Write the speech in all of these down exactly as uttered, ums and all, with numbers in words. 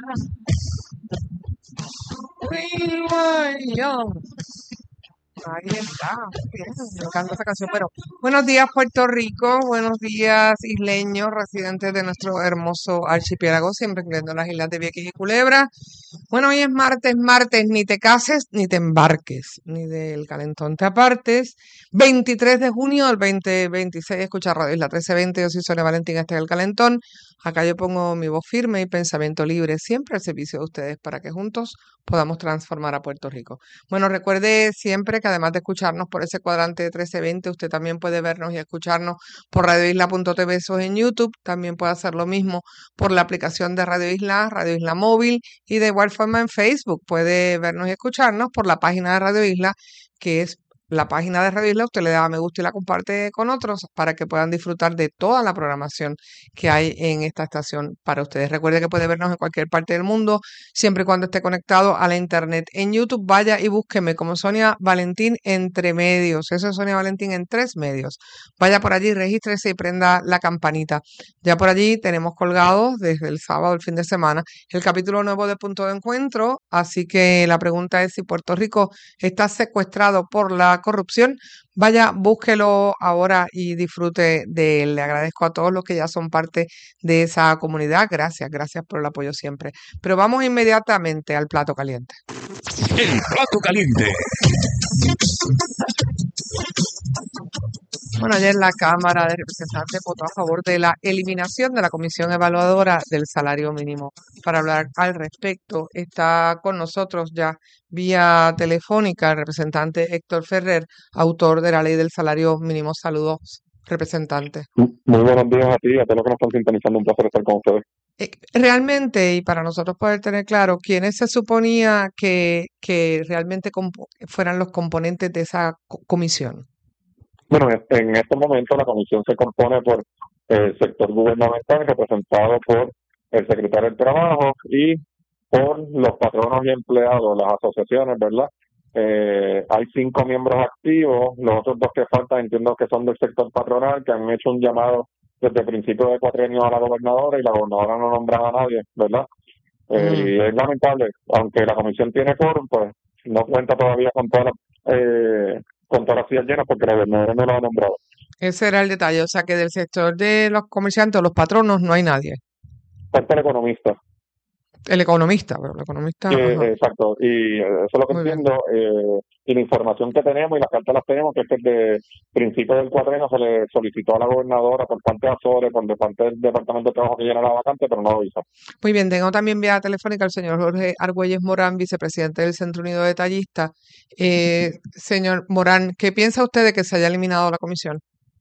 Ahí está, bien, me encanta esa canción. Pero buenos días, Puerto Rico, buenos días, isleños, residentes de nuestro hermoso archipiélago, siempre incluyendo las islas de Vieques y Culebra. Bueno, hoy es martes, martes, ni te cases ni te embarques, ni del calentón te apartes. veintitrés de junio del veinte veintiséis, escucha Radio Isla trece veinte, yo soy Sonia Valentín, este es el calentón. Acá yo pongo mi voz firme y pensamiento libre, siempre al servicio de ustedes, para que juntos podamos transformar a Puerto Rico. Bueno, recuerde siempre que además de escucharnos por ese cuadrante de trece veinte, usted también puede vernos y escucharnos por radio isla punto t v, eso es en YouTube. También puede hacer lo mismo por la aplicación de Radio Isla, Radio Isla Móvil, y de igual forma en Facebook puede vernos y escucharnos por la página de Radio Isla, que es la página de Radio Isla. Usted le da me gusta y la comparte con otros para que puedan disfrutar de toda la programación que hay en esta estación para ustedes. Recuerde que puede vernos en cualquier parte del mundo, siempre y cuando esté conectado a la internet. En YouTube vaya y búsqueme como Sonia Valentín Entre Medios. Eso es Sonia Valentín en tres medios. Vaya por allí, regístrese y prenda la campanita. Ya por allí tenemos colgados desde el sábado, el fin de semana, el capítulo nuevo de Punto de Encuentro. Así que la pregunta es si Puerto Rico está secuestrado por la corrupción. Vaya, búsquelo ahora y disfrute de él. Le agradezco a todos los que ya son parte de esa comunidad. Gracias, gracias por el apoyo siempre. Pero vamos inmediatamente al plato caliente. El plato caliente. Bueno, ayer la Cámara de Representantes votó a favor de la eliminación de la Comisión Evaluadora del Salario Mínimo. Para hablar al respecto, está con nosotros ya vía telefónica el representante Héctor Ferrer, autor de la Ley del Salario Mínimo. Saludos, representante. Muy buenos días a ti y a todos los que nos están sintonizando. Un placer estar con ustedes. Eh, realmente, y para nosotros poder tener claro, ¿quiénes se suponía que, que realmente compo- fueran los componentes de esa co- comisión? Bueno, en estos momentos la comisión se compone por el sector gubernamental, representado por el secretario del Trabajo y por los patronos y empleados, las asociaciones, ¿verdad? Eh, hay cinco miembros activos, los otros dos que faltan entiendo que son del sector patronal, que han hecho un llamado desde el principio de cuatrienio a la gobernadora y la gobernadora no nombra a nadie, ¿verdad? Eh, Mm. y es lamentable, aunque la comisión tiene quórum, pues no cuenta todavía con todas las, eh, con todas las sillas llenas porque la gobernadora no lo ha nombrado. Ese era el detalle, o sea que del sector de los comerciantes o los patronos no hay nadie. Falta el economista. El economista, pero el economista, Que, ajá. exacto, y eh, eso es lo que Muy bien. entiendo, eh, y la información que tenemos y las cartas las tenemos, que es que desde principio del cuatrienio se le solicitó a la gobernadora por parte de Azores, por parte del Departamento de Trabajo que llena la vacante, pero no lo hizo. Muy bien, tengo también vía telefónica al señor Jorge Argüelles Morán, vicepresidente del Centro Unido de Tallistas. Eh, señor Morán, ¿qué piensa usted de que se haya eliminado la comisión?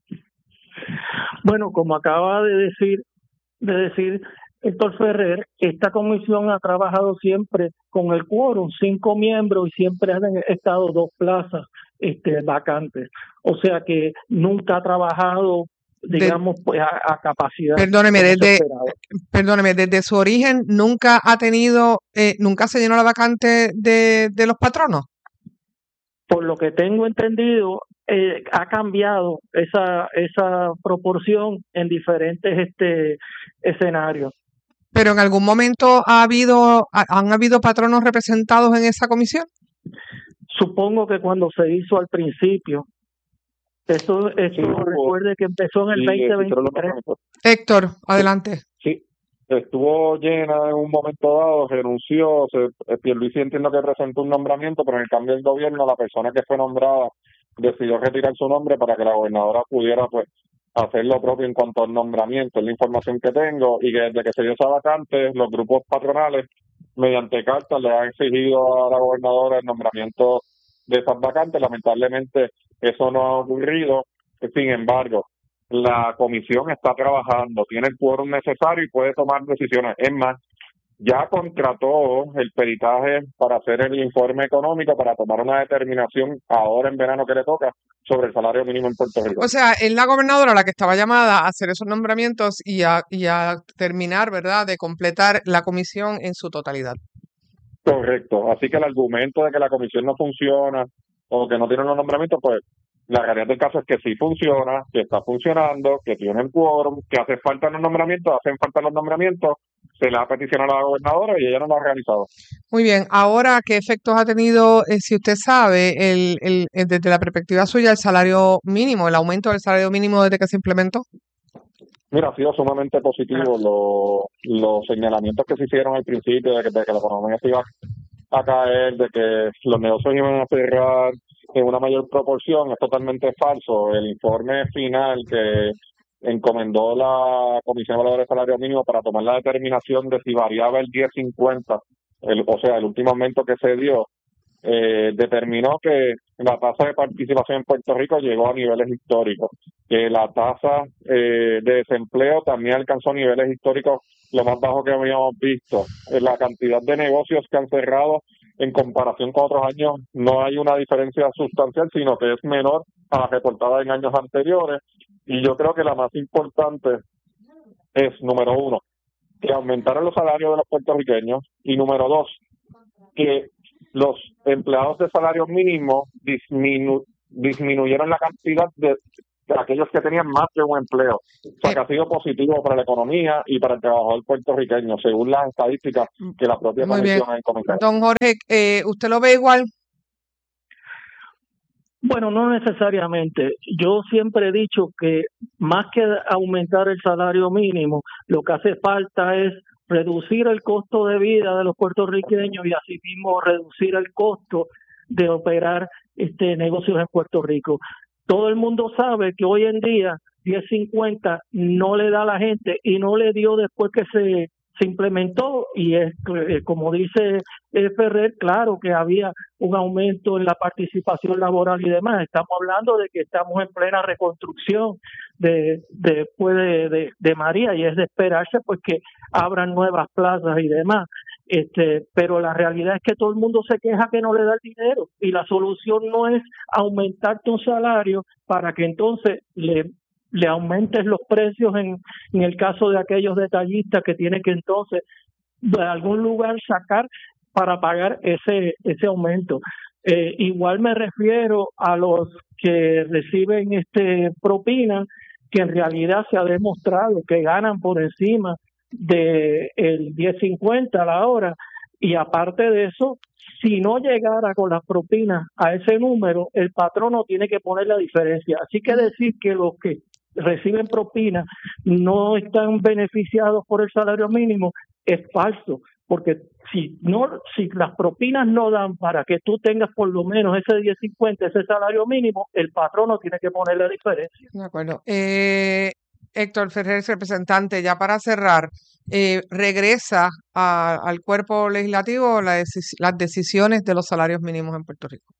Bueno, como acaba de decir, de decir Héctor Ferrer, esta comisión ha trabajado siempre con el quórum, cinco miembros, y siempre han estado dos plazas este, vacantes. O sea que nunca ha trabajado, digamos, De, pues a, a capacidad. perdóneme, como se desde, esperaba. perdóneme, desde su origen nunca ha tenido, eh, nunca se llenó la vacante de, de los patronos. Por lo que tengo entendido, eh, ha cambiado esa esa proporción en diferentes este escenarios. Pero en algún momento ha habido, ha- han habido patronos representados en esa comisión. Supongo que cuando se hizo al principio, esto, esto Sí, hubo. recuerde que empezó en el Sí, veinte hicieron los veintitrés. nombramientos. Héctor, adelante. Sí, estuvo llena en un momento dado, renunció, se, eh, Pierluisi entiendo que presentó un nombramiento, pero en el cambio del gobierno la persona que fue nombrada decidió retirar su nombre para que la gobernadora pudiera pues hacer lo propio en cuanto al nombramiento. Es la información que tengo, y que desde que se dio esa vacante, los grupos patronales, mediante cartas, le han exigido a la gobernadora el nombramiento de esas vacantes. Lamentablemente eso no ha ocurrido. Sin embargo, la comisión está trabajando, tiene el quórum necesario y puede tomar decisiones. Es más, ya contrató el peritaje para hacer el informe económico para tomar una determinación ahora en verano que le toca sobre el salario mínimo en Puerto Rico. O sea, es la gobernadora la que estaba llamada a hacer esos nombramientos y a, y a terminar, ¿verdad?, de completar la comisión en su totalidad. Correcto. Así que el argumento de que la comisión no funciona o que no tiene los nombramientos, pues la realidad del caso es que sí funciona, que está funcionando, que tiene el quórum, que hace falta los nombramientos, hacen falta los nombramientos, se le ha peticionado a la gobernadora y ella no lo ha realizado. Muy bien, ahora, ¿qué efectos ha tenido, eh, si usted sabe, el, el, el- desde la perspectiva suya, el salario mínimo, el aumento del salario mínimo desde que se implementó? Mira, ha sido sumamente positivo los, los señalamientos que se hicieron al principio de que, de que la economía se iba a caer, de que los negocios iban a cerrar en una mayor proporción, es totalmente falso. El informe final que encomendó la Comisión Evaluadora de Salario Mínimo para tomar la determinación de si variaba el diez cincuenta, el, o sea, el último aumento que se dio, eh, determinó que la tasa de participación en Puerto Rico llegó a niveles históricos, que la tasa eh, de desempleo también alcanzó niveles históricos lo más bajo que habíamos visto. Eh, La cantidad de negocios que han cerrado en comparación con otros años no hay una diferencia sustancial, sino que es menor a la reportada en años anteriores. Y yo creo que la más importante es, número uno, que aumentaron los salarios de los puertorriqueños y, número dos, que los empleados de salario mínimo disminu disminuyeron la cantidad de, de aquellos que tenían más de un empleo. O sea, que ha sido positivo para la economía y para el trabajador puertorriqueño, según las estadísticas que la propia Muy bien. comisión ha encomendado. Don Jorge, eh, ¿usted lo ve igual? Bueno, no necesariamente. Yo siempre he dicho que más que aumentar el salario mínimo, lo que hace falta es reducir el costo de vida de los puertorriqueños y asimismo reducir el costo de operar este negocios en Puerto Rico. Todo el mundo sabe que hoy en día diez cincuenta no le da a la gente y no le dio después que se se implementó, y es eh, como dice eh, Ferrer, claro que había un aumento en la participación laboral y demás. Estamos hablando de que estamos en plena reconstrucción de, de después de, de, de María, y es de esperarse pues que abran nuevas plazas y demás. Este, pero la realidad es que todo el mundo se queja que no le da el dinero, y la solución no es aumentarte un salario para que entonces le le aumentes los precios en, en el caso de aquellos detallistas que tienen que entonces de algún lugar sacar para pagar ese ese aumento. Eh, igual me refiero a los que reciben este propina, que en realidad se ha demostrado que ganan por encima de el diez cincuenta a la hora, y aparte de eso, si no llegara con las propinas a ese número, el patrono tiene que poner la diferencia. Así que decir que los que reciben propina no están beneficiados por el salario mínimo es falso, porque si no, si las propinas no dan para que tú tengas por lo menos ese diez cincuenta, ese salario mínimo, el patrono tiene que poner la diferencia. De acuerdo. Eh, Héctor Ferrer, representante, ya para cerrar, eh, ¿regresa a, al cuerpo legislativo la decis las decisiones de los salarios mínimos en Puerto Rico?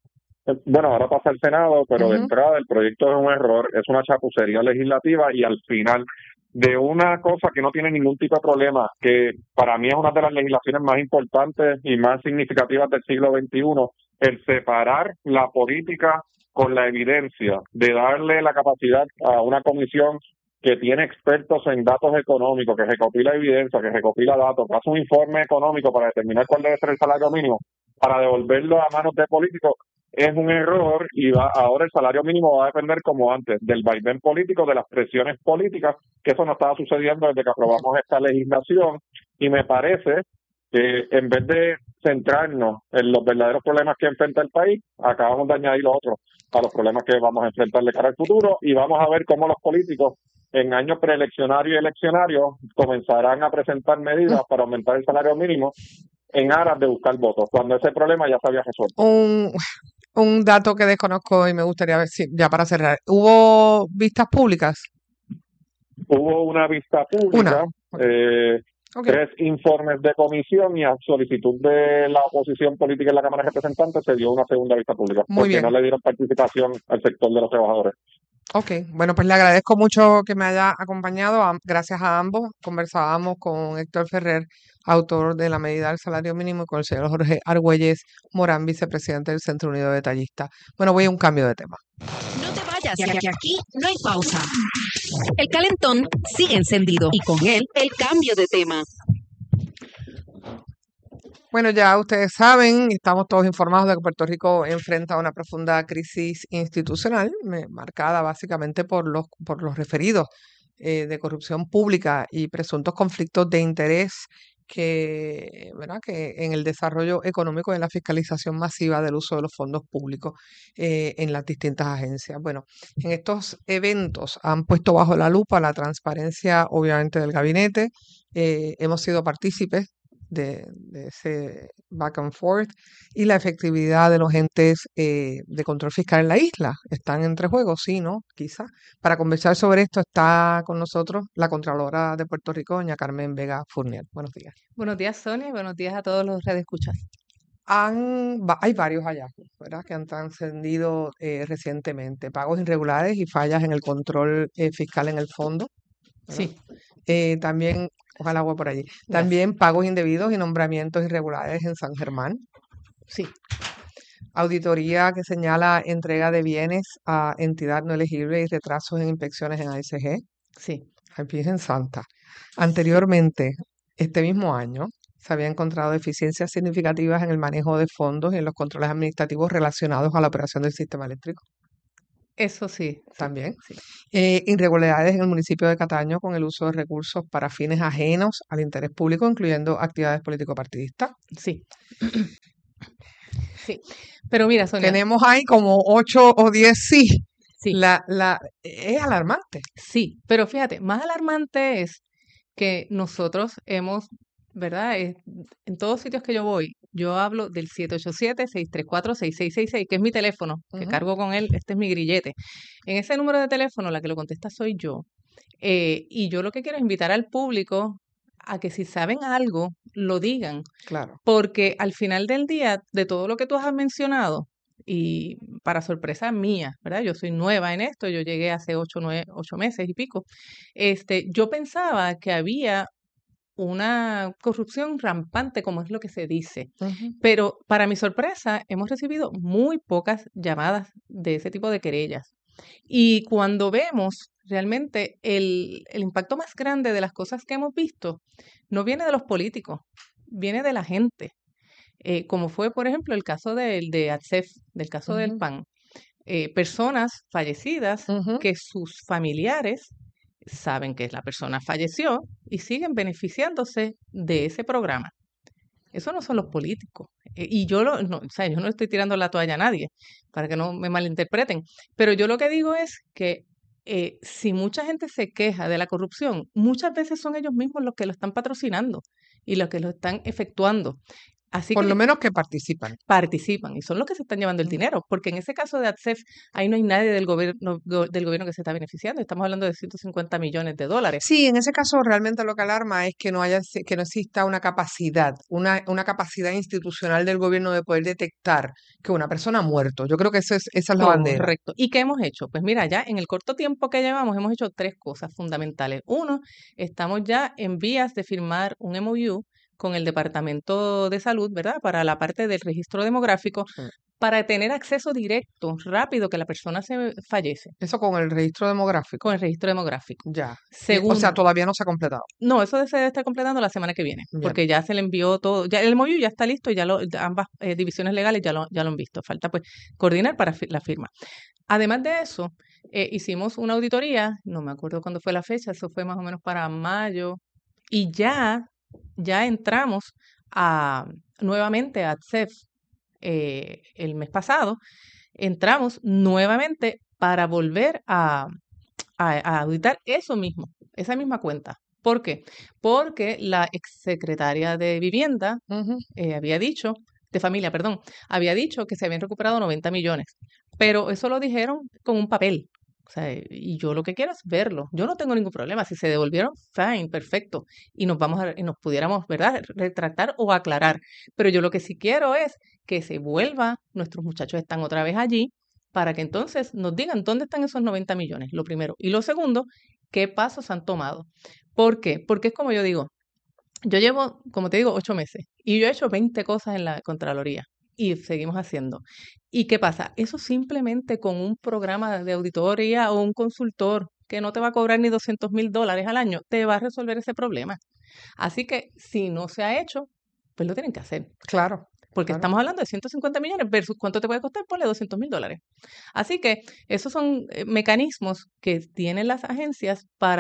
Bueno, ahora pasa al Senado, pero de Ujú. entrada el proyecto es un error, es una chapucería legislativa, y al final de una cosa que no tiene ningún tipo de problema, que para mí es una de las legislaciones más importantes y más significativas del siglo veintiuno, el separar la política con la evidencia, de darle la capacidad a una comisión que tiene expertos en datos económicos, que recopila evidencia, que recopila datos, que hace un informe económico para determinar cuál debe ser el salario mínimo, para devolverlo a manos de políticos. Es un error, y va, ahora el salario mínimo va a depender, como antes, del vaivén político, de las presiones políticas, que eso no estaba sucediendo desde que aprobamos esta legislación, y me parece que en vez de centrarnos en los verdaderos problemas que enfrenta el país, acabamos de añadir los otros a los problemas que vamos a enfrentar de cara al futuro, y vamos a ver cómo los políticos en años preeleccionarios y eleccionarios comenzarán a presentar medidas para aumentar el salario mínimo en aras de buscar votos, cuando ese problema ya se había resuelto. Un, un dato que desconozco y me gustaría ver si, ya para cerrar, ¿hubo vistas públicas? Hubo una vista pública, Una. eh, Okay. tres informes de comisión, y a solicitud de la oposición política en la Cámara de Representantes se dio una segunda vista pública, Muy porque bien. no le dieron participación al sector de los trabajadores. Ok, bueno, pues le agradezco mucho que me haya acompañado. Am- Gracias a ambos. Conversábamos con Héctor Ferrer, autor de la medida del salario mínimo, y con el señor Jorge Argüelles Morán, vicepresidente del Centro Unido de Detallistas. Bueno, voy a un cambio de tema. No te vayas, que que aquí no hay pausa. El calentón sigue encendido y con él el cambio de tema. Bueno, ya ustedes saben, estamos todos informados de que Puerto Rico enfrenta una profunda crisis institucional, me- marcada básicamente por los, por los referidos eh, de corrupción pública y presuntos conflictos de interés que, ¿verdad? que en el desarrollo económico y en la fiscalización masiva del uso de los fondos públicos eh, en las distintas agencias. Bueno, en estos eventos han puesto bajo la lupa la transparencia, obviamente, del gabinete. Eh, hemos sido partícipes de, de ese back and forth y la efectividad de los entes eh, de control fiscal en la isla. ¿Están entre juegos? Sí, ¿no? Quizá. Para conversar sobre esto está con nosotros la Contralora de Puerto Rico, doña Carmen Vega Fournier. Buenos días. Buenos días, Sonia, y buenos días a todos los radioescuchas. Han, va- hay varios hallazgos, ¿verdad? Que han trascendido eh, recientemente. Pagos irregulares y fallas en el control eh, fiscal en el fondo, ¿verdad? Sí, Eh, también, ojalá voy por allí. gracias. También pagos indebidos y nombramientos irregulares en San Germán. Sí, Auditoría que señala entrega de bienes a entidad no elegible y retrasos en inspecciones en A S G. sí, Ay, Virgen Santa. Anteriormente, este mismo año, se había encontrado deficiencias significativas en el manejo de fondos y en los controles administrativos relacionados a la operación del sistema eléctrico. eso sí, sí, También. sí, Eh, irregularidades en el municipio de Cataño con el uso de recursos para fines ajenos al interés público, incluyendo actividades político-partidistas. sí, sí. Pero mira, Sonia, Tenemos ahí como ocho o diez sí. sí, La, la, es alarmante. sí, pero fíjate, más alarmante es que nosotros hemos, ¿verdad? Eh, en todos sitios que yo voy, yo hablo del siete ocho siete, seis tres cuatro, seis seis seis seis, que es mi teléfono, que Ujú. cargo con él, este es mi grillete. En ese número de teléfono, la que lo contesta soy yo. Eh, y yo lo que quiero es invitar al público a que si saben algo, lo digan, Claro. porque al final del día, de todo lo que tú has mencionado, y para sorpresa mía, ¿verdad? Yo soy nueva en esto, yo llegué hace ocho, nueve, ocho meses y pico. Este, yo pensaba que había una corrupción rampante, como es lo que se dice. Ujú. Pero para mi sorpresa, hemos recibido muy pocas llamadas de ese tipo de querellas. Y cuando vemos realmente el, el impacto más grande de las cosas que hemos visto, no viene de los políticos, viene de la gente. Eh, como fue, por ejemplo, el caso del de ATSEF, del caso del Ujú. P A N. Eh, personas fallecidas Ujú. que sus familiares saben que la persona falleció y siguen beneficiándose de ese programa. Eso no son los políticos. Eh, y yo, lo, no, o sea, yo no estoy tirando la toalla a nadie, para que no me malinterpreten. Pero yo lo que digo es que eh, si mucha gente se queja de la corrupción, muchas veces son ellos mismos los que lo están patrocinando y los que lo están efectuando. Así Por que lo menos que participan. participan y son los que se están llevando el Ujú. dinero, porque en ese caso de ATSEF, ahí no hay nadie del gobierno, go- del gobierno que se está beneficiando. Estamos hablando de ciento cincuenta millones de dólares. Sí, en ese caso realmente lo que alarma es que no haya, que no exista una capacidad, una, una capacidad institucional del gobierno de poder detectar que una persona ha muerto. Yo creo que esa es, esa es la bandera. Correcto. ¿Y qué hemos hecho? Pues mira, ya en el corto tiempo que llevamos hemos hecho tres cosas fundamentales. Uno, estamos ya en vías de firmar un M O U con el Departamento de Salud, ¿verdad? Para la parte del registro demográfico, Sí. para tener acceso directo, rápido, que la persona se fallece, Eso con el registro demográfico. con el registro demográfico. Ya. Y- o Segundo, sea, todavía no se ha completado. no, eso se debe estar completando la semana que viene, Bien. porque ya se le envió todo, ya el M O U ya está listo y ya lo, ya ambas eh, divisiones legales ya lo, ya lo han visto. Falta pues coordinar para fi- la firma. Además de eso, eh, hicimos una auditoría, no me acuerdo cuándo fue la fecha, eso fue más o menos para mayo, y ya, ya entramos a nuevamente a ATSEF eh, el mes pasado, entramos nuevamente para volver a, a, a auditar eso mismo, esa misma cuenta. ¿Por qué? Porque la exsecretaria de Vivienda Ujú. eh, había dicho, de familia, perdón, había dicho que se habían recuperado noventa millones, pero eso lo dijeron con un papel. O sea, y yo lo que quiero es verlo. Yo no tengo ningún problema. Si se devolvieron, fine, perfecto. Y nos vamos a, y nos pudiéramos, ¿verdad?, retractar o aclarar. Pero yo lo que sí quiero es que se vuelva, nuestros muchachos están otra vez allí, para que entonces nos digan dónde están esos noventa millones, lo primero. Y lo segundo, qué pasos han tomado. ¿Por qué? Porque es como yo digo, yo llevo, como te digo, ocho meses y yo he hecho veinte cosas en la Contraloría y seguimos haciendo. ¿Y qué pasa? Eso simplemente con un programa de auditoría o un consultor que no te va a cobrar ni doscientos mil dólares al año, te va a resolver ese problema. Así que si no se ha hecho, pues lo tienen que hacer. Claro, Porque claro. estamos hablando de ciento cincuenta millones versus cuánto te puede costar, ponle doscientos mil dólares. Así que esos son eh, mecanismos que tienen las agencias para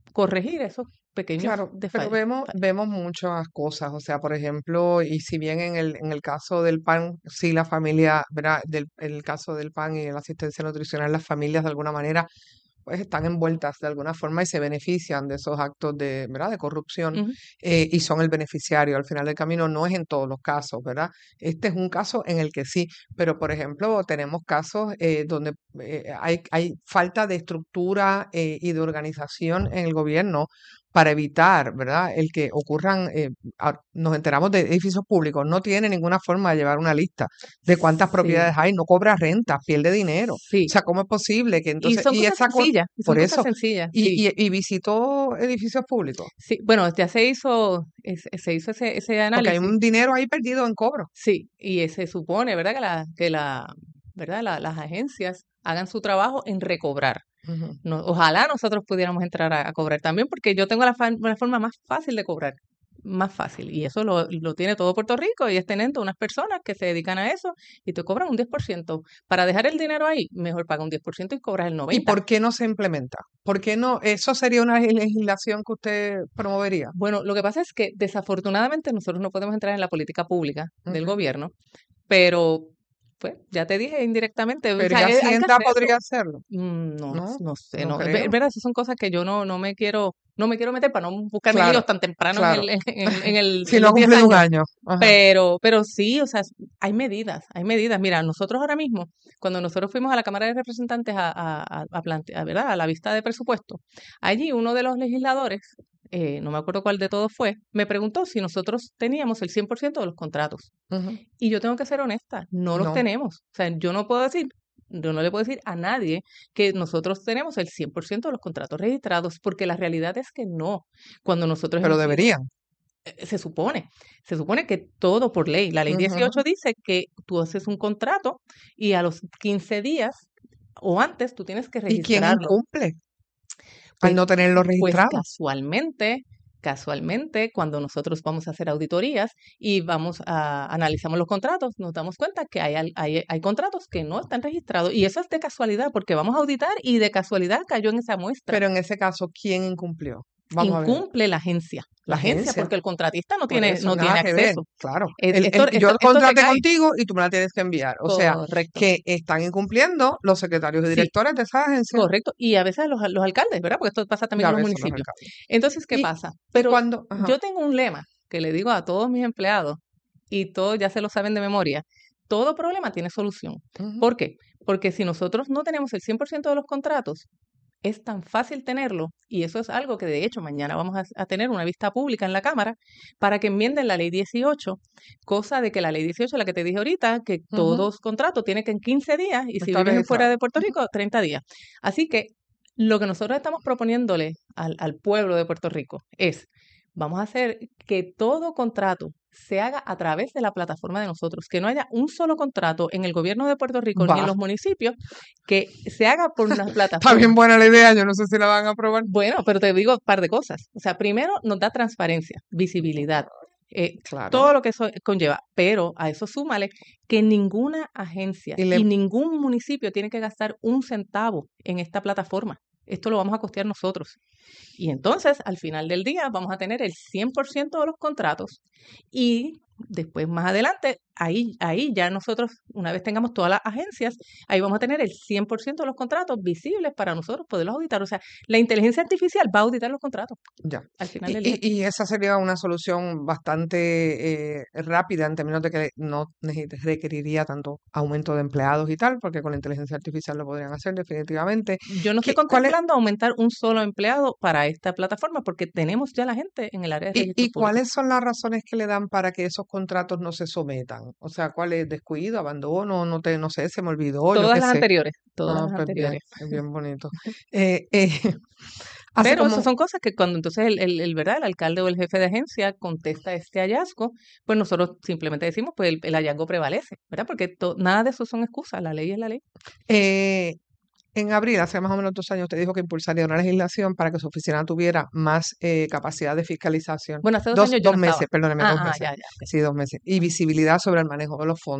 corregir esos pequeños Claro, pero desfallos. vemos, vemos muchas cosas, o sea, por ejemplo, y si bien en el, en el caso del P A N, sí la familia, ¿verdad? Del, en el caso del P A N y de la asistencia nutricional, las familias de alguna manera pues están envueltas de alguna forma y se benefician de esos actos de, ¿verdad? De corrupción Ujú. eh, y son el beneficiario al final del camino. No es en todos los casos, ¿verdad? Este es un caso en el que sí, pero por ejemplo tenemos casos eh, donde eh, hay, hay falta de estructura eh, y de organización en el gobierno para evitar, ¿verdad? El que ocurran, eh, a- nos enteramos de edificios públicos, no tiene ninguna forma de llevar una lista de cuántas Sí, propiedades hay, no cobra renta, pierde dinero. O sí. sea, ¿cómo es posible que Y entonces, son y cosas esa co- sencillas, y son por cosas eso, sencillas, y, sí. y, y visitó edificios públicos? Sí, bueno, ya se hizo, es- se hizo ese, ese Porque hay análisis, un dinero ahí perdido en cobro. sí, y se supone, ¿verdad? Que la, que la, ¿verdad? La- las agencias hagan su trabajo en recobrar. Ujú. No, ojalá nosotros pudiéramos entrar a, a cobrar también, porque yo tengo la, fa- la forma más fácil de cobrar, más fácil, y eso lo, lo tiene todo Puerto Rico, y es teniendo unas personas que se dedican a eso y te cobran un diez por ciento. Para dejar el dinero ahí, mejor paga un diez por ciento y cobras el ¿Y noventa por ciento. por qué no se implementa? ¿Por qué no? ¿Eso sería una legislación que usted promovería? Bueno, lo que pasa es que desafortunadamente nosotros no podemos entrar en la política pública del Ok. gobierno, pero pues ya te dije indirectamente, o Pero sea, ya eh, si hay que entra hacerlo. podría hacerlo. Mm, No, No, no sé, no no, es creo. verdad, esas son cosas que yo no, no me quiero, no me quiero meter para no buscarme Claro, líos tan temprano en claro. el, en, en- en el, Si en no ha los diez cumplido un años. año. Ajá. Pero, pero sí, o sea, hay medidas, hay medidas. Mira, nosotros ahora mismo, cuando nosotros fuimos a la Cámara de Representantes a, a, a, a plantear, ¿verdad? A la vista de presupuesto, allí uno de los legisladores, eh, no me acuerdo cuál de todos fue, me preguntó si nosotros teníamos el cien por ciento de los contratos. Ujú. Y yo tengo que ser honesta, no los No. tenemos. O sea, yo no puedo decir, yo no le puedo decir a nadie que nosotros tenemos el cien por ciento de los contratos registrados, porque la realidad es que no. Cuando nosotros Pero hemos ido, deberían. eh, se supone, se supone que todo por ley. La ley Ujú. dieciocho dice que tú haces un contrato y a los quince días o antes tú tienes que ¿Y quién registrarlo. incumple al Pues, no tenerlo pues registrado? casualmente, casualmente, cuando nosotros vamos a hacer auditorías y vamos a analizamos los contratos, nos damos cuenta que hay, al- hay, hay contratos que no están registrados, y eso es de casualidad, porque vamos a auditar y de casualidad cayó en esa muestra. Pero en ese caso, ¿quién incumplió? Vamos a ver. Incumple la agencia, la, La agencia, agencia. porque el contratista no Por tiene, eso, no tiene nada que ver, acceso. claro. Eh, El- esto, el- yo esto, esto contraté recae, contigo y tú me la tienes que enviar. O sea, correcto, que están incumpliendo los secretarios y sí, directores de esa agencia. correcto, y a veces los, los alcaldes, ¿verdad? Porque esto pasa también Ya con los ves, son los municipios. alcaldes. Entonces, ¿qué Y, pasa? y Pero cuando, ajá, yo tengo un lema que le digo a todos mis empleados, y todos ya se lo saben de memoria: todo problema tiene solución. ujú, ¿Por qué? Porque si nosotros no tenemos el cien por ciento de los contratos, es tan fácil tenerlo, y eso es algo que de hecho mañana vamos a, a tener una vista pública en la Cámara para que enmienden la ley dieciocho, cosa de que la ley dieciocho, la que te dije ahorita, que ujú, todos contratos tienen que en quince días, y si está vives en fuera registrado. de Puerto Ujú. Rico, treinta días. Así que lo que nosotros estamos proponiéndole al, al pueblo de Puerto Rico es: vamos a hacer que todo contrato se haga a través de la plataforma de nosotros, que no haya un solo contrato en el gobierno de Puerto Rico ni en Va, los municipios que se haga por una está bien plataforma. buena la idea, yo no sé si la van a aprobar. Bueno, pero te digo un par de cosas. O sea, primero nos da transparencia, visibilidad, eh, Claro. todo lo que eso conlleva, pero a eso súmale que ninguna agencia Y le, y ningún municipio tiene que gastar un centavo en esta plataforma. Esto lo vamos a costear nosotros. Y entonces, al final del día, vamos a tener el cien por ciento de los contratos, y después, más adelante, ahí, ahí ya nosotros, una vez tengamos todas las agencias, ahí vamos a tener el cien por ciento de los contratos visibles para nosotros poderlos auditar. O sea, la inteligencia artificial va a auditar los contratos ya. al final Y, del día. y, y esa sería una solución bastante eh, rápida en términos de que no necesite- requeriría tanto aumento de empleados y tal, porque con la inteligencia artificial lo podrían hacer definitivamente. Yo no estoy ¿Qué, cuál es, contemplando aumentar un solo empleado para esta plataforma, porque tenemos ya la gente en el área de y, registros y públicos. cuáles son las razones que le dan para que esos contratos no se sometan? O sea, ¿cuál es descuido, abandono? No te, no sé, se me olvidó, yo Todas qué las sé. anteriores, todas Ah, las pues bien, anteriores. es bien bonito. Eh, eh, hace Pero esas como, son cosas que cuando entonces el, el, el, ¿verdad? El alcalde o el jefe de agencia contesta este hallazgo, pues nosotros simplemente decimos, pues el, el hallazgo prevalece, ¿verdad? Porque to- nada de eso son excusas, la ley es la ley. eh, en abril, hace más o menos dos años, usted dijo que impulsaría una legislación para que su oficina tuviera más eh, capacidad de fiscalización. Bueno, hace dos Dos, años yo dos no meses, estaba. perdóneme, Ah, dos ah, meses. ya, ya. Ok. Sí, dos meses. Y visibilidad sobre el manejo de los fondos.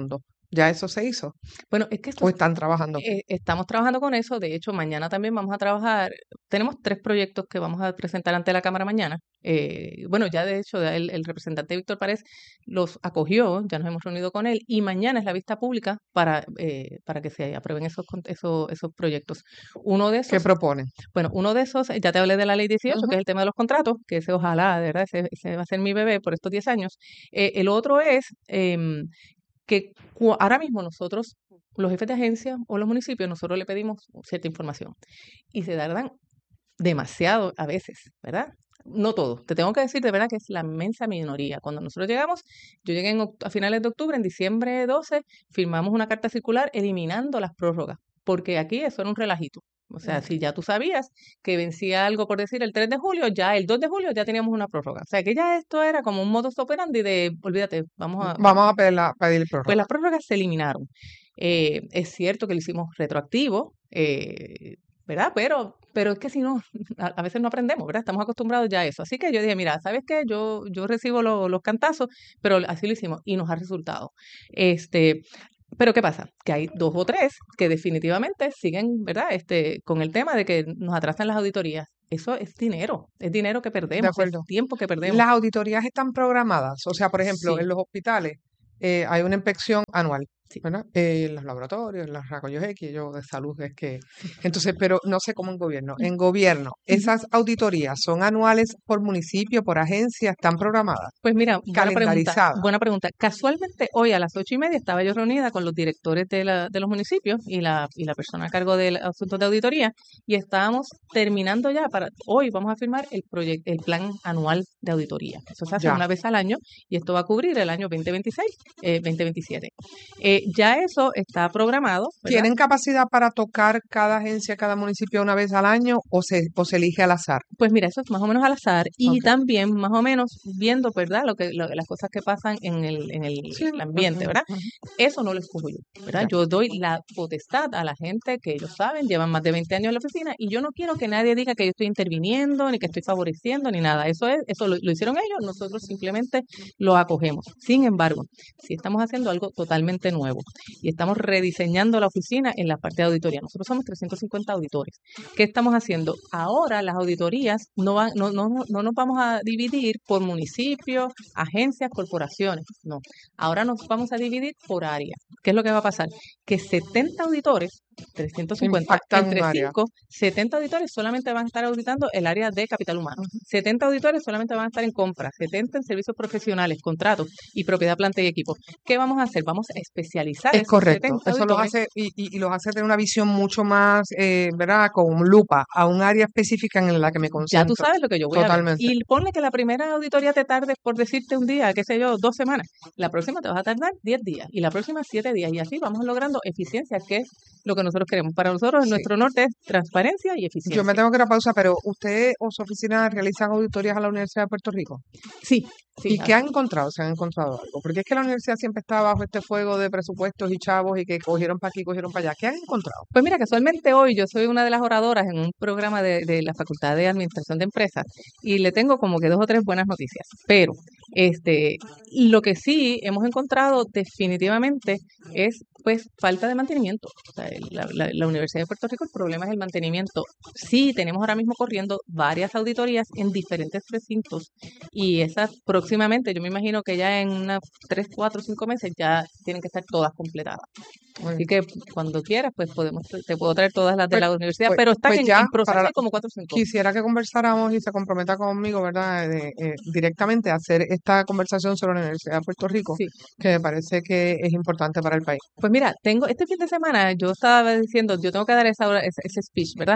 ¿Ya eso se hizo? Bueno, es que esto ¿O están trabajando? Eh, estamos trabajando con eso. De hecho, mañana también vamos a trabajar. Tenemos tres proyectos que vamos a presentar ante la Cámara mañana. Eh, bueno, ya de hecho el, el representante Víctor Párez los acogió, ya nos hemos reunido con él y mañana es la vista pública para, eh, para que se aprueben esos, con- esos, esos proyectos. Uno de ¿Qué esos, proponen? bueno, uno de esos, eh, ya te hablé de la ley dieciocho, Ujú. que es el tema de los contratos, que ese ojalá, de verdad, ese, ese va a ser mi bebé por estos diez años. Eh, el otro es em, que cu- ahora mismo nosotros, los jefes de agencia o los municipios, nosotros le pedimos cierta información y se tardan demasiado a veces, ¿verdad? No todo. Te tengo que decir de verdad que es la inmensa minoría. Cuando nosotros llegamos, yo llegué en oct- a finales de octubre, en diciembre doce, firmamos una carta circular eliminando las prórrogas, porque aquí eso era un relajito. O sea, Mm. si ya tú sabías que vencía algo por decir el tres de julio, ya el dos de julio ya teníamos una prórroga. O sea, que ya esto era como un modus operandi de, olvídate, vamos a, Vamos a pedir, la, pedir pues prórroga. las prórrogas se eliminaron. Eh, es cierto que lo hicimos retroactivo, eh, ¿verdad? Pero, pero es que si no, a, a veces no aprendemos, ¿verdad? Estamos acostumbrados ya a eso. Así que yo dije, mira, ¿sabes qué? Yo, yo recibo lo- los cantazos, pero así lo hicimos y nos ha resultado. Este, pero ¿qué pasa? Que hay dos o tres que definitivamente siguen, ¿verdad? Este, con el tema de que nos atrasan las auditorías. Eso es dinero, es dinero que De perdemos, es acuerdo. tiempo que perdemos. Las auditorías están programadas. O sea, por ejemplo, Sí, en los hospitales eh, hay una inspección anual, sí. ¿verdad? Eh, en los laboratorios, en los rayos X, yo de salud es que... Entonces, pero no sé cómo en gobierno. En gobierno, Ujú. ¿esas auditorías son anuales por municipio, por agencia, están programadas, Pues mira, buena pregunta, calendarizadas? buena pregunta. Casualmente hoy a las ocho y media estaba yo reunida con los directores de, la, de los municipios y la, y la persona a cargo del asunto de auditoría y estábamos terminando ya para, hoy vamos a firmar el proyecto, el plan anual de auditoría. Eso se hace Ya. una vez al año y esto va a cubrir el año veinte veintiséis, eh, veinte veintisiete. Eh, ya eso está programado, ¿verdad? ¿Tienen capacidad para tocar cada agencia, cada municipio una vez al año o se, o se elige al azar? Pues mira, eso es más o menos al azar y Ok. también más o menos viendo, ¿verdad? Lo que, lo- las cosas que pasan en el, en el Sí. ambiente, ujú, ¿verdad? ujú. Eso no lo escojo yo, ¿verdad? Ya. Yo doy la potestad a la gente que ellos saben, llevan más de veinte años en la oficina y yo no quiero que nadie diga que yo estoy interviniendo, ni que estoy favoreciendo, ni nada. Eso es, eso lo, lo hicieron ellos, nosotros simplemente lo acogemos. Sin embargo, si estamos haciendo algo totalmente nuevo y estamos rediseñando la oficina en la parte de auditoría. Nosotros somos trescientos cincuenta auditores. ¿Qué estamos haciendo? Ahora las auditorías no van, no, no, no no nos vamos a dividir por municipios, agencias, corporaciones. No. Ahora nos vamos a dividir por área. ¿Qué es lo que va a pasar? Que setenta auditores, trescientos cincuenta, Impactan entre un área. cinco, setenta auditores solamente van a estar auditando el área de capital humano. Ujú. setenta auditores solamente van a estar en compras, setenta en servicios profesionales, contratos y propiedad, planta y equipo. ¿Qué vamos a hacer? Vamos a especializar Es esos correcto. setenta Eso los auditores. hace y, y- y los hace tener una visión mucho más, eh, ¿verdad? Con lupa a un área específica en la que me Ya tú concentro. sabes lo que yo voy a ver. Totalmente. Y ponle que la primera auditoría te tarde por decirte un día, qué sé yo, dos semanas. La próxima te vas a tardar diez días y la próxima siete días. Y así vamos logrando eficiencia, que es lo que nosotros queremos. Para nosotros, Sí. nuestro norte es transparencia y Yo me eficiencia. tengo que ir a pausa, pero ¿usted o su oficina realizan auditorías a la Universidad de Puerto Rico? Sí, sí. ¿Y qué han encontrado? ¿Se han encontrado algo? Porque es que la universidad siempre está bajo este fuego de presupuestos y chavos y que cogieron para aquí, cogieron para allá. ¿Qué han encontrado? Pues mira, casualmente hoy yo soy una de las oradoras en un programa de, de la Facultad de Administración de Empresas y le tengo como que dos o tres buenas noticias. Pero este, lo que sí hemos encontrado definitivamente es pues falta de mantenimiento. O sea, el- la, la- la Universidad de Puerto Rico, el problema es el mantenimiento. Sí, tenemos ahora mismo corriendo varias auditorías en diferentes recintos y esas próximamente, yo me imagino que ya en unas tres, cuatro, cinco meses ya tienen que estar todas completadas. Muy Así bien. que cuando quieras, pues podemos, te puedo traer todas las de Pues, la universidad, pues, pero están pues en, ya, en proceso, para la- hay como cuatro o cinco. quisiera que conversáramos y se comprometa conmigo, ¿verdad? De, eh, directamente a hacer esta conversación sobre la Universidad de Puerto Rico, Sí. que me parece que es importante para el país. Pues mira, tengo este fin de semana, yo estaba diciendo, yo tengo que dar esa hora, ese, ese speech, ¿verdad?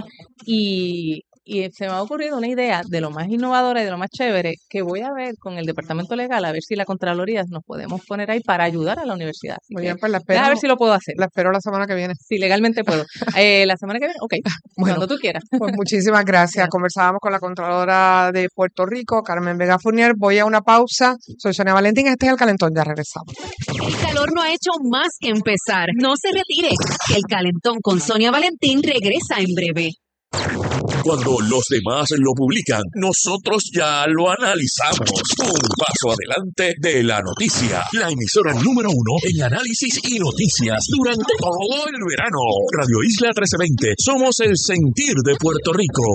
Y, y se me ha ocurrido una idea de lo más innovadora y de lo más chévere que voy a ver con el Departamento Legal, a ver si la Contraloría nos podemos poner ahí para ayudar a la universidad. Así Muy que, bien, pues la deja espero, ver si lo puedo hacer. la espero la semana que viene. Si legalmente puedo. Eh, la semana que viene, ok, Bueno, cuando tú quieras. pues muchísimas gracias. Bueno. Conversábamos con la Contralora de Puerto Rico, Carmen Vega Fournier. Voy a una pausa. Soy Sonia Valentín. Este es El Calentón. Ya regresamos. El calor no ha hecho más que empezar. No se retire. El calentón con Sonia Valentín regresa en breve. Cuando los demás lo publican, nosotros ya lo analizamos. Un paso adelante de la noticia. La emisora número uno en análisis y noticias durante todo el verano. Radio Isla trece veinte. Somos el sentir de Puerto Rico.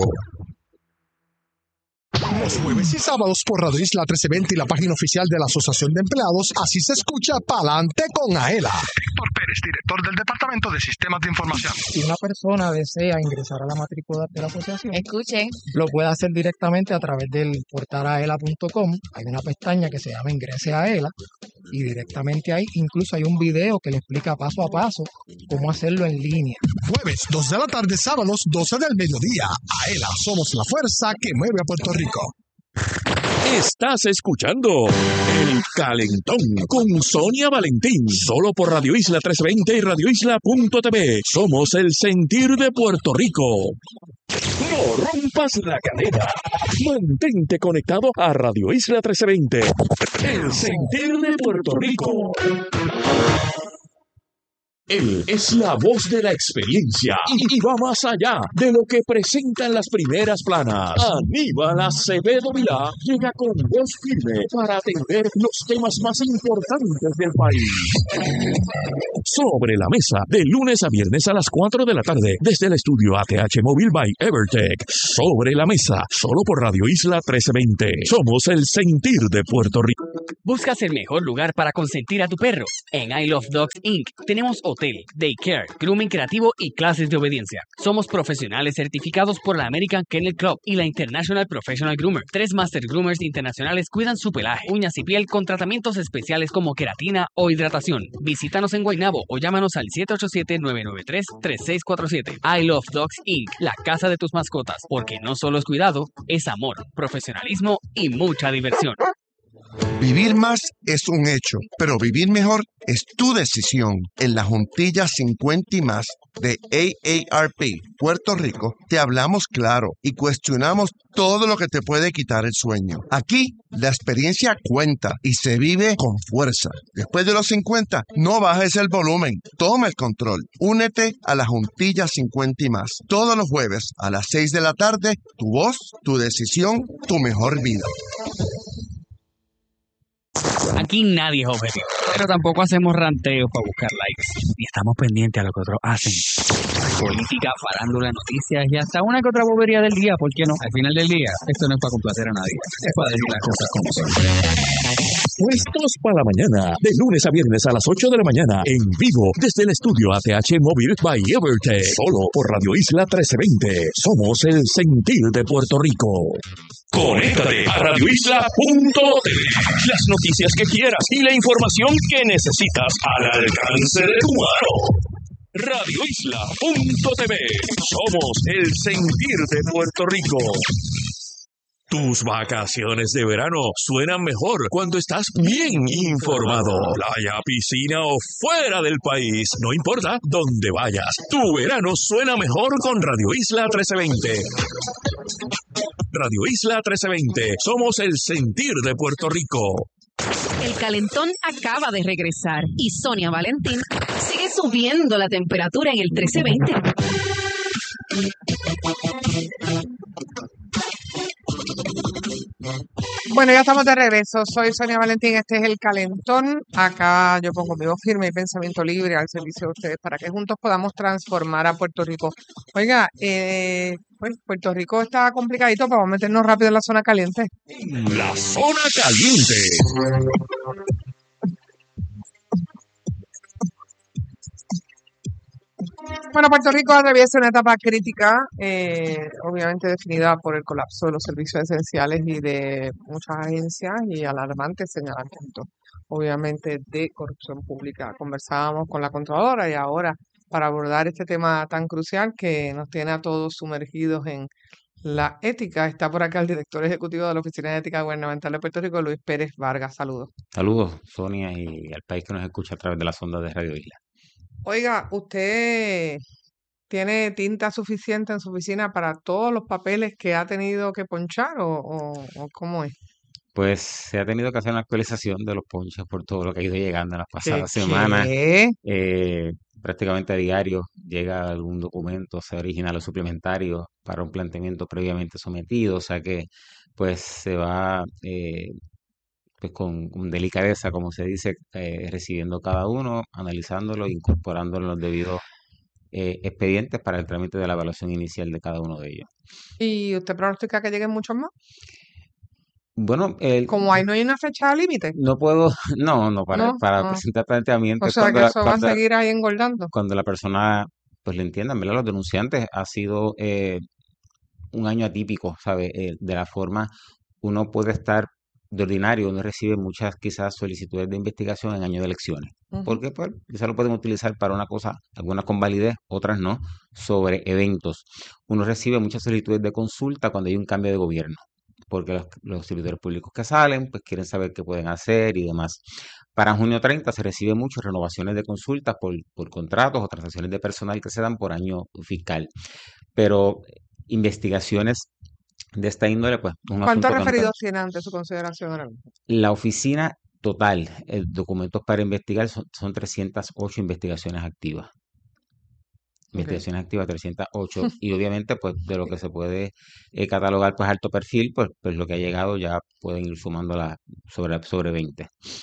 Los jueves y sábados por Radio Isla trece veinte y la página oficial de la Asociación de Empleados, así se escucha Pa'lante con Aela. Héctor Pérez, director del Departamento de Sistemas de Información. Si una persona desea ingresar a la matrícula de la asociación, Escuchen. lo puede hacer directamente a través del portal aela punto com. Hay una pestaña que se llama Ingrese a Aela y directamente ahí incluso hay un video que le explica paso a paso cómo hacerlo en línea. Jueves, dos de la tarde, sábados, doce del mediodía. Aela, somos la fuerza que mueve a Puerto Rico. Estás escuchando El Calentón con Sonia Valentín, solo por Radio Isla trece veinte y radio isla punto t v. Somos el sentir de Puerto Rico. No rompas la cadena. Mantente conectado a Radio Isla trece veinte, el sentir de Puerto Rico. Él es la voz de la experiencia y, y va más allá de lo que presentan las primeras planas. Aníbal Acevedo Vilá llega con voz firme para atender los temas más importantes del país. Sobre la mesa, de lunes a viernes a las cuatro de la tarde, desde el estudio A T H Móvil by Evertech. Sobre la mesa, solo por Radio Isla trece veinte. Somos el sentir de Puerto Rico. ¿Buscas el mejor lugar para consentir a tu perro? En I Love Dogs incorporated tenemos hotel, daycare, grooming creativo y clases de obediencia. Somos profesionales certificados por la American Kennel Club y la International Professional Groomer. Tres Master Groomers internacionales cuidan su pelaje, uñas y piel con tratamientos especiales como queratina o hidratación. Visítanos en Guaynabo o llámanos al siete ocho siete, nueve nueve tres, tres seis cuatro siete. I Love Dogs incorporated, la casa de tus mascotas, porque no solo es cuidado, es amor, profesionalismo y mucha diversión. Vivir más es un hecho, pero vivir mejor es tu decisión. En la Juntilla cincuenta y más de A A R P Puerto Rico, te hablamos claro y cuestionamos todo lo que te puede quitar el sueño. Aquí, la experiencia cuenta y se vive con fuerza. Después de los cincuenta, no bajes el volumen, toma el control. Únete a la Juntilla cincuenta y más. Todos los jueves a las seis de la tarde, tu voz, tu decisión, tu mejor vida. Aquí nadie es objetivo, pero tampoco hacemos ranteos para buscar likes. Ni estamos pendientes a lo que otros hacen. Política, farándula, noticias y hasta una que otra bobería del día, ¿por qué no? Al final del día, esto no es para complacer a nadie, es para decir las cosas como son. Puestos para la mañana, de lunes a viernes a las ocho de la mañana, en vivo, desde el estudio A T H Móvil by Evertech, solo por Radio Isla trece veinte. Somos el sentir de Puerto Rico. Conéctate a radio isla punto t v. Las noticias que quieras y la información que necesitas al alcance de tu mano. radio isla punto t v. Somos el sentir de Puerto Rico. Tus vacaciones de verano suenan mejor cuando estás bien informado. Playa, piscina o fuera del país, no importa dónde vayas. Tu verano suena mejor con Radio Isla trece veinte. Radio Isla trece veinte. Somos el sentir de Puerto Rico. El calentón acaba de regresar y Sonia Valentín sigue subiendo la temperatura en el trece veinte. Bueno, ya estamos de regreso. Soy Sonia Valentín, este es El Calentón. Acá yo pongo mi voz firme y pensamiento libre al servicio de ustedes para que juntos podamos transformar a Puerto Rico. Oiga, eh, pues Puerto Rico está complicadito, pero vamos a meternos rápido en la zona caliente. La zona caliente. Bueno, Puerto Rico atraviesa una etapa crítica, eh, obviamente definida por el colapso de los servicios esenciales y de muchas agencias y alarmantes señalamientos, obviamente, de corrupción pública. Conversábamos con la Contralora y ahora, para abordar este tema tan crucial que nos tiene a todos sumergidos en la ética, está por acá el director ejecutivo de la Oficina de Ética Gubernamental de Puerto Rico, Luis Pérez Vargas. Saludos. Saludos, Sonia, y al país que nos escucha a través de las ondas de Radio Isla. Oiga, ¿usted tiene tinta suficiente en su oficina para todos los papeles que ha tenido que ponchar o, o, o cómo es? Pues se ha tenido que hacer una actualización de los ponches por todo lo que ha ido llegando en las pasadas ¿Qué? semanas. ¿Qué? Eh, prácticamente a diario llega algún documento, sea original o suplementario, para un planteamiento previamente sometido, o sea que pues se va eh, pues con, con delicadeza, como se dice, eh, recibiendo cada uno, analizándolo, incorporándolo en los debidos eh, expedientes para el trámite de la evaluación inicial de cada uno de ellos. ¿Y usted pronostica que lleguen muchos más? Bueno, el, Como ahí no hay una fecha límite, no puedo, no, no, para, ¿no? para Ah, presentar o planteamientos sea cuando que la, eso va a cuando, seguir ahí engordando. cuando la persona pues le entiendan, ¿verdad? Los denunciantes ha sido eh, un año atípico, ¿sabe? Eh, de la forma, uno puede estar de ordinario, uno recibe muchas quizás solicitudes de investigación en año de elecciones, Ujú. porque pues quizás lo pueden utilizar para una cosa, algunas con validez, otras no, sobre eventos. Uno recibe muchas solicitudes de consulta cuando hay un cambio de gobierno, porque los, los servidores públicos que salen, pues quieren saber qué pueden hacer y demás. Para junio treinta se recibe muchas renovaciones de consultas por, por contratos o transacciones de personal que se dan por año fiscal, pero investigaciones de esta índole, pues es un ¿Cuántos asunto que no referidos tenemos. tiene ante su consideración ahora mismo? La oficina total, eh, documentos para investigar, son, son trescientas ocho investigaciones activas. Ok. Investigaciones activas trescientas ocho y obviamente pues de lo que se puede eh, catalogar pues alto perfil, pues, pues lo que ha llegado ya pueden ir sumando la, sobre, sobre veinte.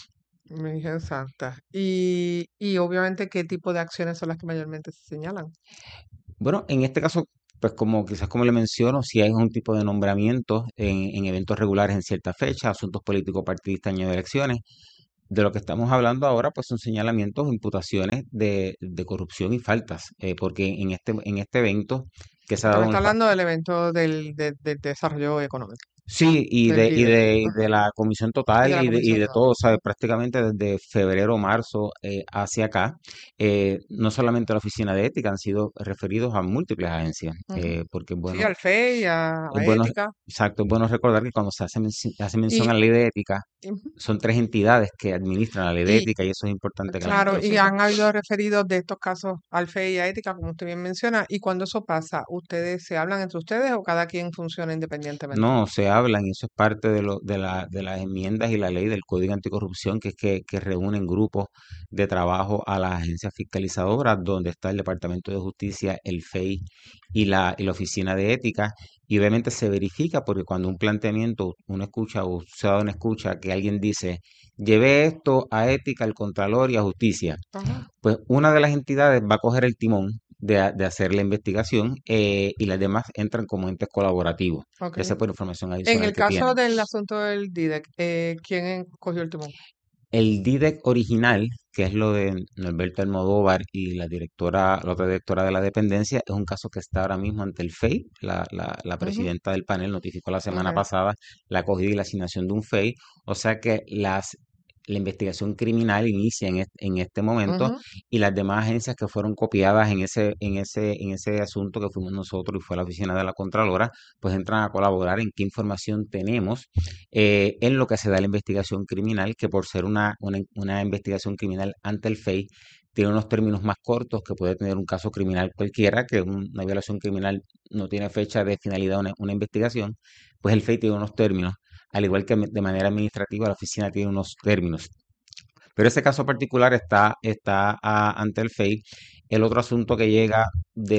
Me dije exacta. Y, y obviamente, ¿qué tipo de acciones son las que mayormente se señalan? Bueno, en este caso, pues como quizás como le menciono, si hay un tipo de nombramiento en, en eventos regulares en cierta fecha, asuntos políticos partidistas año de elecciones, de lo que estamos hablando ahora, pues son señalamientos o imputaciones de, de corrupción y faltas, eh, porque en este, en este evento que se ha Pero dado me en está el, pa- hablando del evento del, de- del desarrollo económico, sí, y del de, y D I D E C. de, y Ajá. de la comisión Y de total la y de, y comisión de total. todo, ¿sabes? Prácticamente desde febrero, marzo eh, hacia acá, eh, no solamente la oficina de ética, han sido referidos a múltiples agencias, Ujú. eh, porque es Sí, bueno, al F E I, a, es a bueno, ética. exacto, es bueno recordar que cuando se hace, menci- hace mención Y, a la ley de ética, ujú, son tres entidades que administran la ley de y ética y eso es importante que la gente claro, lo y sepa. han habido referidos de estos casos al F E I y a ética, como usted bien menciona. Y cuando eso pasa, ¿ustedes se hablan entre ustedes o cada quien funciona independientemente? No, se hablan y eso es parte de, lo, de, la, de las enmiendas y la ley del Código Anticorrupción, que es que, que reúnen grupos de trabajo a las agencias fiscalizadoras, donde está el Departamento de Justicia, el F E I y la, y la Oficina de Ética. Y obviamente se verifica porque cuando un planteamiento, uno escucha o un ciudadano escucha que alguien dice, llevé esto a Ética, al Contralor y a Justicia, Ajá. pues una de las entidades va a coger el timón de, a- de hacer la investigación eh, y las demás entran como entes colaborativos, Ok. ya sea por información En adicional el que caso tienen. del asunto del D I D E C, eh, ¿quién cogió el timón? El D I D E C original, que es lo de Norberto Almodóvar y la directora, la otra directora de la dependencia, es un caso que está ahora mismo ante el F E I. La, la, la Ujú. presidenta del panel notificó la semana Ok. pasada la acogida y la asignación de un F E I, o sea que las, la investigación criminal inicia en este, en este momento Ujú. y las demás agencias que fueron copiadas en ese, en ese, en ese asunto que fuimos nosotros y fue la oficina de la Contralora, pues entran a colaborar en qué información tenemos eh, en lo que se da la investigación criminal, que por ser una, una, una investigación criminal ante el F E I, tiene unos términos más cortos que puede tener un caso criminal cualquiera, que un- una violación criminal no tiene fecha de finalidad una, una investigación, pues el F E I tiene unos términos, al igual que de manera administrativa la oficina tiene unos términos. Pero ese caso particular está, está ah, ante el F E I. El otro asunto que llega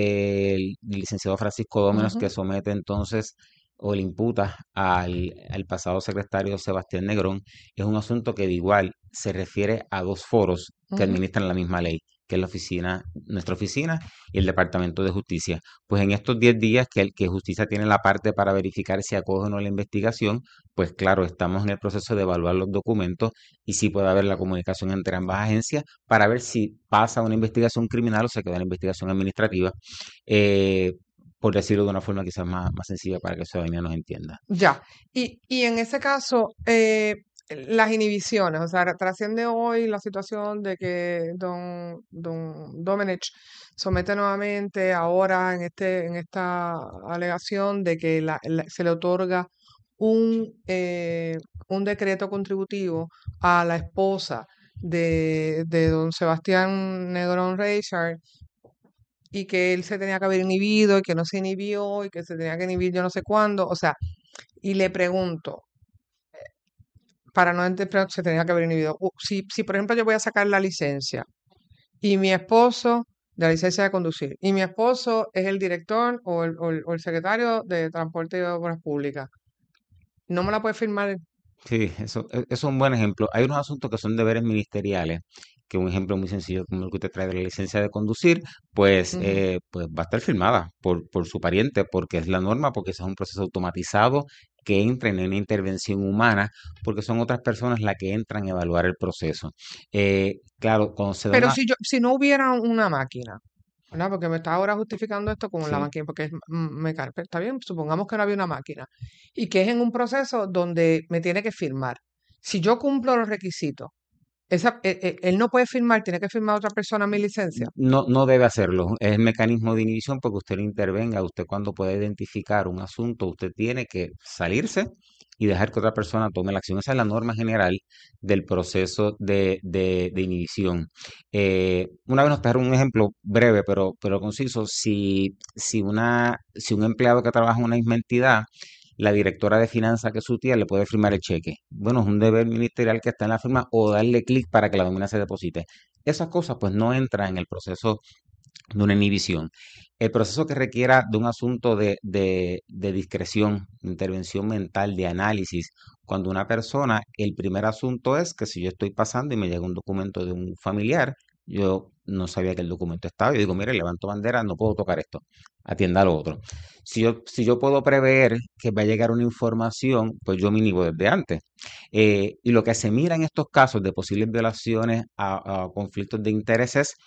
del, del licenciado Francisco Dómenes, Ujú. que somete entonces o le imputa al, al pasado secretario Sebastián Negrón, es un asunto que de igual se refiere a dos foros que Ujú. administran la misma ley, que es la oficina, nuestra oficina y el Departamento de Justicia. Pues en estos diez días que, el, que Justicia tiene la parte para verificar si acoge o no la investigación, pues claro, estamos en el proceso de evaluar los documentos y si puede haber la comunicación entre ambas agencias para ver si pasa una investigación criminal o se queda una investigación administrativa, eh, por decirlo de una forma quizás más, más sencilla para que la ciudadanía nos entienda. Ya. Y, y en ese caso, eh, las inhibiciones, o sea, trasciende hoy la situación de que don, don Domenech somete nuevamente ahora en este, en esta alegación de que la- la- se le otorga un, eh, un decreto contributivo a la esposa de, de don Sebastián Negrón Reichard y que él se tenía que haber inhibido y que no se inhibió y que se tenía que inhibir yo no sé cuándo, o sea, y le pregunto, para no entender, se tenía que haber inhibido, u- si, si por ejemplo yo voy a sacar la licencia y mi esposo de la licencia de conducir, y mi esposo es el director o el, o el- o el secretario de Transporte y Obras Públicas. No me la puede firmar. él. Sí, eso, e- eso es un buen ejemplo. Hay unos asuntos que son deberes ministeriales, que un ejemplo muy sencillo como el que usted trae de la licencia de conducir, pues, Ujú. eh, pues va a estar firmada por, por su pariente, porque es la norma, porque ese es un proceso automatizado que entra en una intervención humana, porque son otras personas las que entran a evaluar el proceso. Eh, claro, cuando se da Pero una... si yo, si no hubiera una máquina, ¿verdad? Porque me está ahora justificando esto con la Sí. máquina, porque es mm, mecánica. Está bien, supongamos que no había una máquina y que es en un proceso donde me tiene que firmar. Si yo cumplo los requisitos, esa, e- e- él no puede firmar, tiene que firmar otra persona mi licencia. No, no debe hacerlo. Es el mecanismo de inhibición porque usted no intervenga. Usted cuando puede identificar un asunto, usted tiene que salirse y dejar que otra persona tome la acción. Esa es la norma general del proceso de, de- de inhibición. Eh, una vez nos trajeron un ejemplo breve, pero, pero conciso. Si, si, una, si un empleado que trabaja en una misma entidad, la directora de finanzas, que es su tía, le puede firmar el cheque. Bueno, es un deber ministerial que está en la firma o darle clic para que la nómina se deposite. Esas cosas pues no entran en el proceso de una inhibición. El proceso que requiera de un asunto de, de, de discreción, intervención mental, de análisis, cuando una persona, el primer asunto es que si yo estoy pasando y me llega un documento de un familiar, yo no sabía que el documento estaba, yo digo, mire, levanto bandera, no puedo tocar esto, atienda lo otro. Si yo, si yo puedo prever que va a llegar una información, pues yo me inhibo desde antes. Eh, y lo que se mira en estos casos de posibles violaciones a, a conflictos de intereses,